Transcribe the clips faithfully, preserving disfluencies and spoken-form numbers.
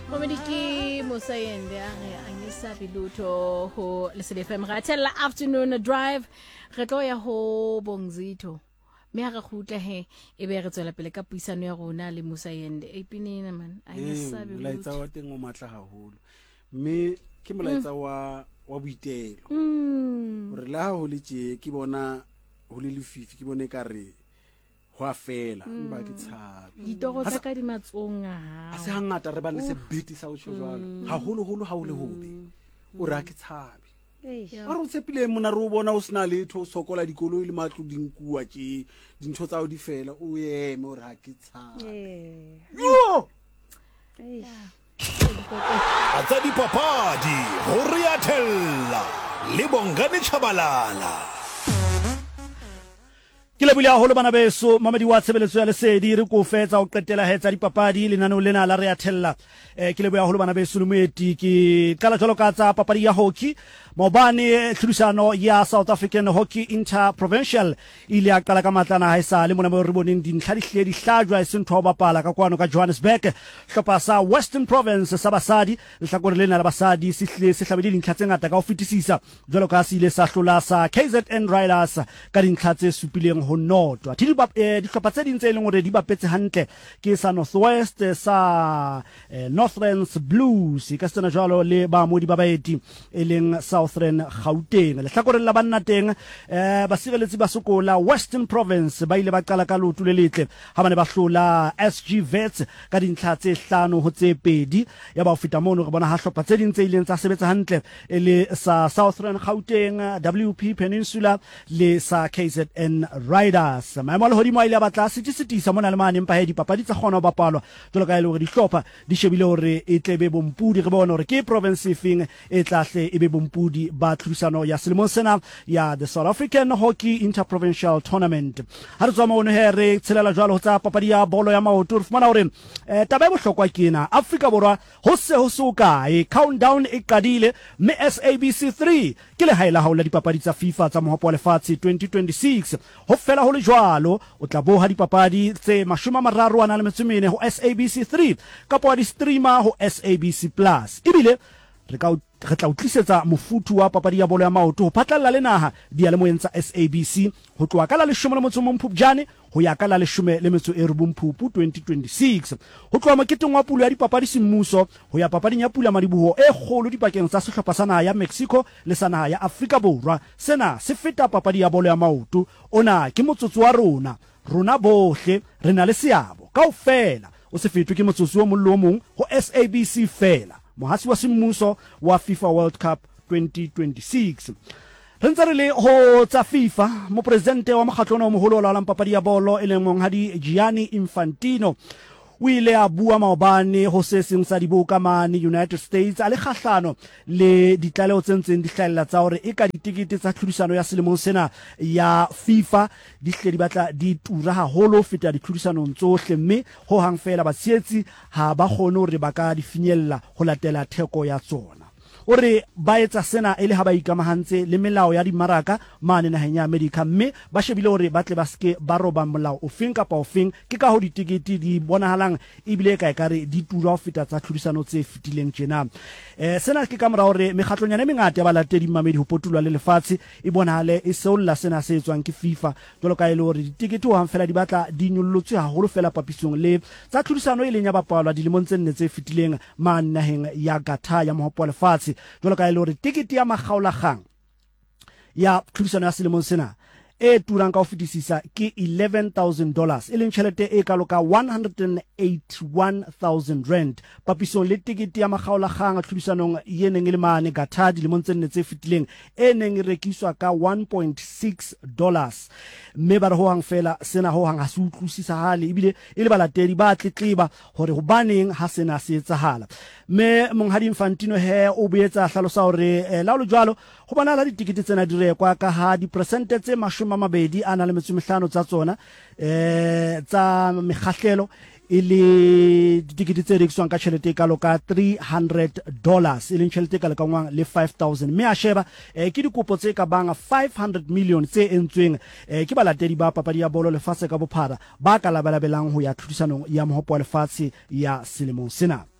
Komediki Musayende angisa biluto ho Lesedi F M ga tella afternoon drive re tlo ya ho Bongzito me ha ga khutla he e be re tswela pele ka puisano ya rona le Musayende e pinena man angisa biluto molaetsa wa teng o matla haholo mme ke molaetsa wa wa boitelo re la ho le tje ke bona ho le lefifi ke bone ka re wa fela mba ke tshabi ditoro tsa ka di matsonga a se hangata re ba le se biti sa o tshwala ha holo holo ha o le hobe o ra ke tshabi a re tsepile mona re o bona o sna letho sokola dikolo le matlo dinkua tje dintho tsa o di fela o yeme o ra ke tshabi yo atsa dipapadi ho riathella le Bongani Chabalala ke le bulia holo bana beso mamedi wa tshebeletso ya Lesedi re ko fetsa o qetela hetsa dipapadi lenaneo lena la re a thella eh ke le buya holo bana beso le moeti ke kala jolo ka tsa papadi ya hockey maobane tlhudisano ya South African Hockey Interprovincial ile a qala ka matlana ha isa le mona mo re boneng dintlha di hle di hlajwa e sentho ba bapala ka kwano ka Johannesburg hlopa sa Western Province sa basadi le hlakore lena la basadi se hle se hlabedi dintlha tse ngata ka ho fetisisa jolo ka se ile sa hlola sa K Z N Riders ka dintlha tse supileng ho notwa di ba di hlopa tse dintse le ngore di bapetse hantle ke sa Northwest sa Northlands Blues ka tsena jalo le ba modi ba baeti e leng Southern Gauteng le hlakore la banna teng eh ba sireletsi ba sokola Western Province ba ile ba qala ka lotu le letle ha bane ba hlola S G Vets ka dintlha tse hlano ho tse pedi ya ba feta mono re bona ha hlopa tse dintse ileng tsa sebetsa hantle e le sa Southern Gauteng W P Peninsula le sa K Z N Riders maemo le hodimo ile ba tla sitisa mona le mane mpa he dipapadi tsa kgona ba palwa jolo ka ile hore di hlopa di shebile hore e tlebe bompudi re bona hore ke province fing e tlahle e be bompudi ba tlhusano ya selemo sena ya the South African Hockey Interprovincial Tournament ha re tswa mo ne he re tshelela jwalo ho tsa papadi ya bolo ya maoto re fumana hore eh taba e bohlokwa kena Afrika Borwa ho se ho soka e countdown e qadile me S A B C three ke le haela haola dipapadi tsa FIFA tsa mohopo wa lefatshe twenty twenty-six ho fela ho le jwalo o tla boha dipapadi tse mashome mararo ana le metsumene ho S A B C three kapo di streamer ho S A B C plus ibile re ka re tla utlisetsa mofutu wa papadi ya bolo ya maoto ho phatlalla le naha di ya le moyeng tsa S A B C ho tloa ka la leshome le motso mo Phupjane ho ya ka la leshome le metso e rubung Phupu twenty twenty-six ho tloa moketeng wa pulo ya dipapadi semmuso ho ya papading ya pula madibuho e kgolo dipakeng tsa sehlopha sa naha ya Mexico le sa naha ya Afrika Borwa sena se feta papadi ya bolo ya maoto ona ke motsotso wa rona rona bohle re na le seabo kaofela o se fetwe ke motsotso wa mollo mong ho S A B C fela mohasi wa semmuso wa FIFA World Cup twenty twenty-six re ntse re le ho tsa FIFA mo presidente wa mokgatlo o moholo la papadi ya bolo e leng monghadi Gianni Infantino o ile a bua maobane ho se seng sa diboka mane United States a le kgahlano le ditlaleho tse ntseng di hlahella tsa hore e ka ditikete tsa tlhodisano ya selemo sena ya FIFA di hle di batla di tura haholo feta ditlhodisanong tsohle mme ho hang fela ba tsietsi ha ba kgone hore ba ka di finyella ho latela theko ya tsona ore ba etsa sena ele ha ba ikamahantse le melao ya dimaraka mane naheng ya America mme ba shebile hore ba tle ba ske ba roba molao ofeng kapa ofeng ke ka ho ditikete di bonahalang ibile ka ekare di tura ho feta tsa tlhodisano tse fitileng tjena eh sena ke kamora hore mekgatlonyane mengata ya balatedi mamedi ho potulwa le lefatshe e bonahale e seolla sena se etswang ke FIFA jolo ka ile hore ditikete ho hang fela di batla di nyollotswe haholo fela papisong le tsa tlhodisano e leng ya bapalwa dilemong tse nne tse fitileng mane naheng ya Qatar ya mohopo wa lefatshe jolo ka ile hore tikete ya makgaolakgang ya tlhodisano ya selemo sena e turang ka ho fetisisa ke eleven thousand dollars e leng tjhelete e kalo ka one hundred eighty-one thousand rand papisong le tikete ya makgaolakgang a tlhodisanong ye neng le mane Qatar dilemong tse nne tse fitileng e neng e rekiswa ka one point six dollars mme ba re ho hang fela sena ho hang ha se utlwisisa hale ibile e le balatedi ba tletleba hore ho baneng ha sena se etsahala me monghadi Infantino he o boetsa hlalosa hore la lo jwalo ho bona la ditikete tsena di rekwa ka ha di percent tse mashome a mabedi ana le metso mehlano tsa tsona eh tsa mekgahlelo ile ditikete tse rekiswang ka tjhelete ka loka three hundred dollars ile tjhelete ka lekangwang le five thousand me a sheba eh ke dikopo tse ka banga five hundred million tse entsweng eh ke balatedi ba papadi ya bolo lefatshe ka bophara ba ka labalabelang ho ya tlhodisanong ya mohopo wa lefatshe ya selemo sena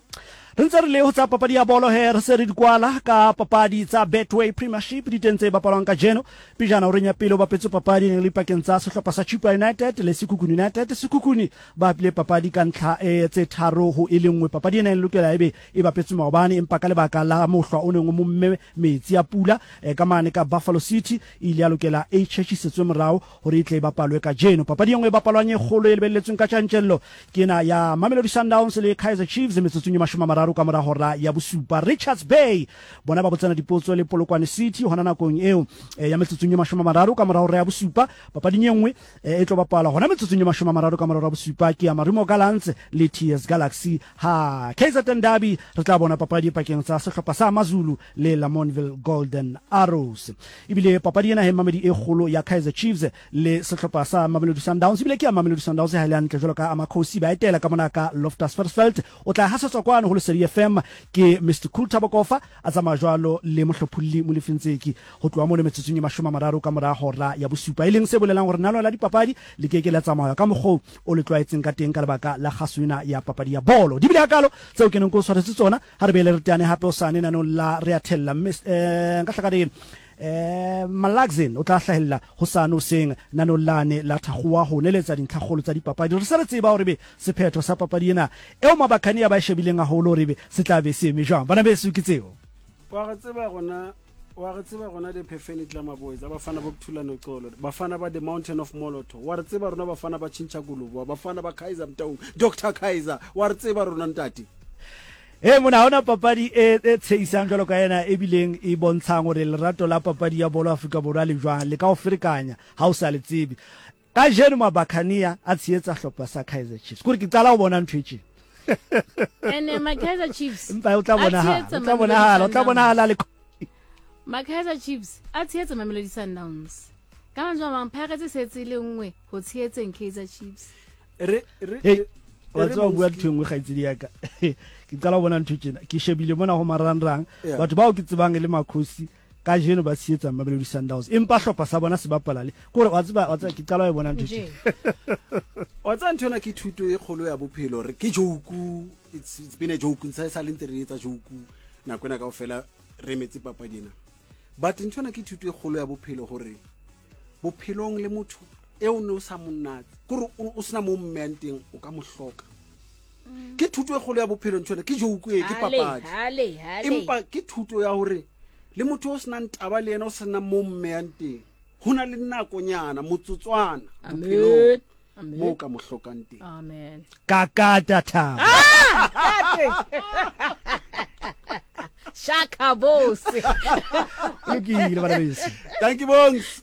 re ntse re le ho tsa papadi ya bolo he re se re di kwala ka papadi tsa Betway Premiership di tentse ba bapalwang ka jeno pijana o renya pele o bapetse papadi le pakeng tsa sehlopha sa Chippa United le Sekhukhune United. Sekhukhune ba bile papadi ka ntlha e tse tharo ho e lengwe. Papadi ena e lokela ebe e bapetse maobane empa ka lebaka la mohlwa o neng o mo mme metsi ya pula e ka mane ka Buffalo City ile ya lokela e tshetsitswe morao hore e tle e bapalwe ka jeno. Papadi engwe e bapalwang e kgolo e lebelletsweng ka tjantjello ke na ya Mamelodi Sundowns le Kaizer Chiefs metsotsong ya mashome a mararo ka mora hora ya bosupa. Richards Bay bona ba botsana dipotso le Polokwane City hona nakong eo ya metsotsong ya mashome a mararo ka mora hora ya bosupa. Papadi engwe e tlo bapala hona metsotsong ya mashome a mararo ka mora hora ya bosupa ke ya Marimo Gallants le T S Galaxy. Ha K Z N Derby re tla bona papadi pakeng tsa sehlopha sa Mazulu le Lamontville Golden Arrows. Ibile papadi ena he mamedi e kgolo ya Kaizer Chiefs le sehlopha sa Mamelodi Sundowns ibile ke ya Mamelodi Sundowns ha ile ntle jwalo ka Amakhosi ba etela ka mona ka Loftus Versfeld o tla hasetsa kwana ho Lesedi F M ke Mister Cool Tabokofa a tsamaya jwalo le mohlopholli mo lefentseki ho tloa mo le metsotsong ya mashome a mararo ka mora hora ya bosupa e leng se bolelang hore nalo la dipapadi le keke la tsamaya ka moggo o le tlwaetseng ka teng ka lebaka la kgaswena ya papadi ya bolo. Di bile hakalo tseo ke neng go tshwaretse tsona ha re bele re tane hape o sane nano la Reathella eh ka hlaka ding eh Malagzin o tla hlahella ho sano seng nano lane la thakgoa ho neletsa dintlhagolo tsa dipapadi re se re tseba hore be sephetho sa papadi ena eo mabakhani ya ba shebileng a holo re be se tla be se me jwang bana be se ukitseo wa ga tseba gona wa ga tseba gona the Perfect Glamour Boys abafana bokuthula noxolo bafana ba the Mountain of Moloto wa re tseba rona bafana ba Chincha Gulubo bafana ba Kaizer Mtaung Doctor Kaizer wa re tseba rona ntati e mona ona papadi e e tsheisang jalo ka ena e bileng e bontshang hore lerato la papadi ya bolo Afrika Borwa le jwang le ka o frikanya ha o sa le tsebi ka jeno mabakhania a tshietsa hlopha sa Kaizer Chiefs kuri ke tsala o bona ntwetshi ene ma Kaizer Chiefs mpa o tla bona ha o tla bona ha o tla bona ha le ma Kaizer Chiefs a tshietsa Mamelodi Sundowns ka mantswe mang phaketse setse le nngwe ho tshietseng Kaizer Chiefs re re wa tswa bua thengwe gaitsedi ya ka ke tsala bona ntwetshena ke shebile mona ho marangrang batho bao ke tsebang le Makhosi ka jeno ba tshietsa Mamelodi Sundowns empa hlopha sa bona se bapala le kore wa tseba wa tswa ke tsala wa bona ntwetshena wa tsa nthona ke thuto e kgolo ya bophelo re ke joku it's, it's been a joke ntsha sa le ntere etsa joku na kwena ka ofela re metse papadina but nthona ke thuto e kgolo ya bophelo hore bophelong le motho e o no sa monnatse kore o sena mo mmenteng o ka mohloka ke thuto e kgolo ya bophelo nthona ke joku e ke papadi empa ke thuto ya hore le motho o sena ntaba le yena o sena mo mmenteng hona le nakonyana motsotswana amen mo ka mohlokang teng amen kakata tha Shaka boss ukile bana bese thank you bongs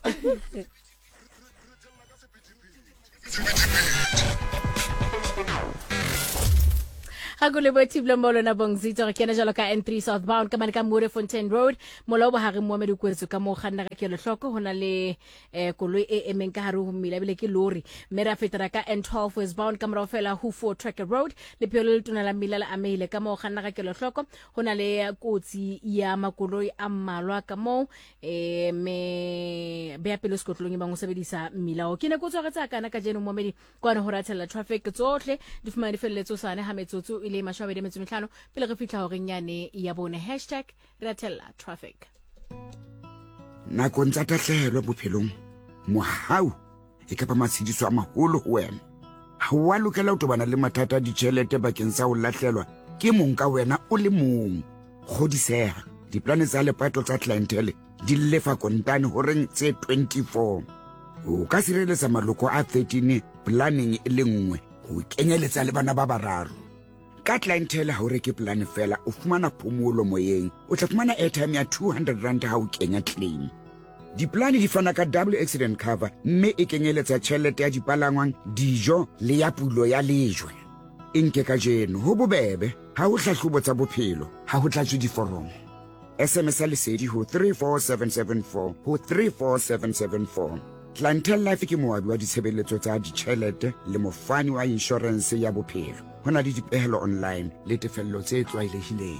ha go le botsi blomolo na bongzito re kena jalo ka N three southbound ka manika Moore Fontaine Road molo bo hare mo medikwetso ka mo kganna ka kelo hloko hona le eh koloi e emeng ka hare ho mmila bile ke lori mera fetera ka N twelve westbound ka mora fela ho for Tracker Road le phelo le tona la mmila la amehile ka mo kganna ka kelo hloko hona le kotsi ya makoloi a mmalwa ka mo eh me be apelo skotlong e bang o sebedisa mmila o ke ne go tswa tsa kana ka jeno mo medi kwana ho rathela traffic tsohle di fumana di felletso sane ha metsotso ile mashwabedi metso metlhano pele re fitla hore nyane ya bone hashtag Reathella traffic nako ntsa tahlehelo bophelong mohau e ka ba matshidiso a maholo ho wena ha wa lokela ho tobana le mathata di tšhelete bakeng sa ho lahlelwa ke mong ka wena o le mong godiseha diplane tsa lepato tsa clientele di lefa kontane horeng tse twenty-four o ka sireletsa maloko a thirteen planning e le nngwe ho kenyeletsa le bana ba bararo ka clientele ha o reke plan fela o fumana phomolo moyeng o tla fumana airtime ya two hundred rand ha o kenya claim diplane di fana ka double accident cover mme e kenyeletsa tšhelete ya dipalangwang dijo le ya pulo ya lejwe inke ka jeno ho bobebe ha o hlahlobo tsa bophelo ha ho tlatswe diforomo S M S lesedi ho three four seven seven four ho three four seven seven four Clientele Life ke moabi wa ditshebeletso tsa ditšhelete le mofani wa insurance ya bophelo hona le dipehelo online le tefello tse tlwaelehileng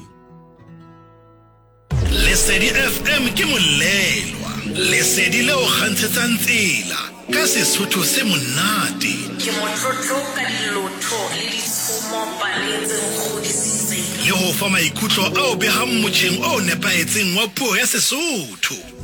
Lesedi F M ke molelwa lesedi leo kgantshetsang tsela ka Sesotho se monate ke motlotlo ka dilotho le ditshomo paletseng go disitseng le ho fa maikutlo ao behang motjheng o nepaetseng wa puo ya Sesotho.